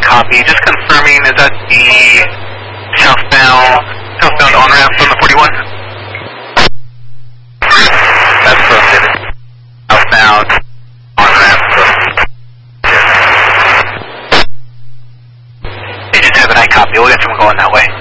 copy. Just confirming, is that the southbound on-ramp from the 41? That's correct. Southbound on-ramp from... They just have an I copy. We'll get someone going that way.